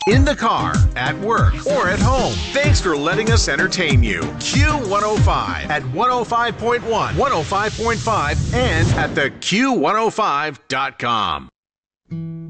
in the car, at work, or at home. Thanks for letting us entertain you. Q105 at 105.1, 105.5, and at the Q105.com.